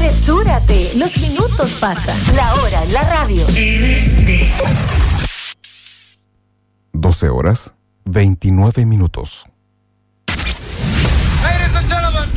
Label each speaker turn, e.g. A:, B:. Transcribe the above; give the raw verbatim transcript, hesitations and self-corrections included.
A: Apresúrate, los minutos pasan. La hora en la radio.
B: doce horas, veintinueve minutos.